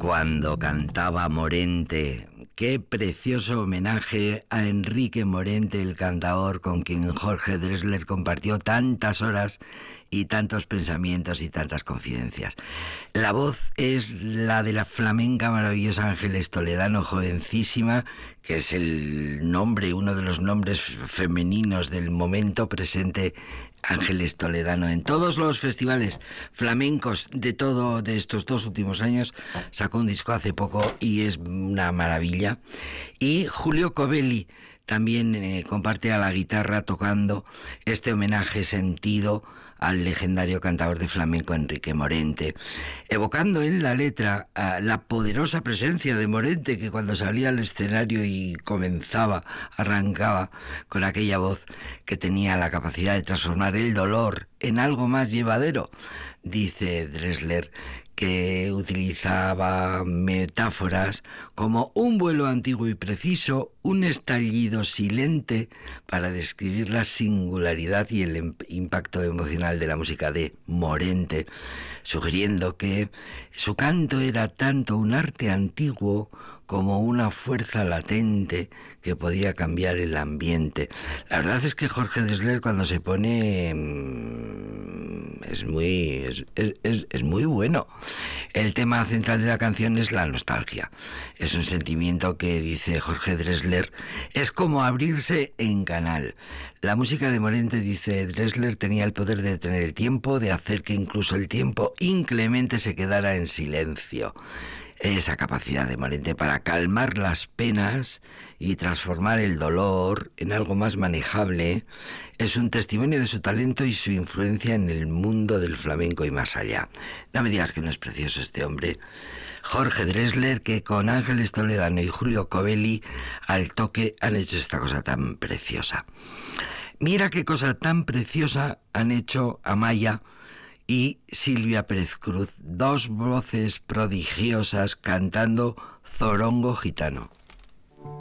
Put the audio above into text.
Cuando cantaba Morente. Qué precioso homenaje a Enrique Morente, el cantador con quien Jorge Drexler compartió tantas horas y tantos pensamientos y tantas confidencias. La voz es la de la flamenca maravillosa Ángeles Toledano, jovencísima, que es el nombre, uno de los nombres femeninos del momento presente. Ángeles Toledano en todos los festivales flamencos de estos 2 últimos años. Sacó un disco hace poco y es una maravilla. Y Julio Covelli también comparte a la guitarra tocando este homenaje sentido al legendario cantador de flamenco Enrique Morente, evocando en la letra la poderosa presencia de Morente, que cuando salía al escenario y arrancaba con aquella voz que tenía la capacidad de transformar el dolor en algo más llevadero. Dice Drexler que utilizaba metáforas como un vuelo antiguo y preciso, un estallido silente para describir la singularidad y el impacto emocional de la música de Morente, sugiriendo que su canto era tanto un arte antiguo como una fuerza latente que podía cambiar el ambiente. La verdad es que Jorge Drexler, cuando se pone, es muy bueno. El tema central de la canción es la nostalgia. Es un sentimiento que, dice Jorge Drexler, es como abrirse en canal. La música de Morente, dice Drexler, tenía el poder de detener el tiempo, de hacer que incluso el tiempo inclemente se quedara en silencio. Esa capacidad de Morente para calmar las penas y transformar el dolor en algo más manejable es un testimonio de su talento y su influencia en el mundo del flamenco y más allá. No me digas que no es precioso este hombre. Jorge Drexler, que con Ángeles Toledano y Julio Covelli al toque han hecho esta cosa tan preciosa. Mira qué cosa tan preciosa han hecho Amaya y Silvia Pérez Cruz, 2 voces prodigiosas cantando Zorongo Gitano.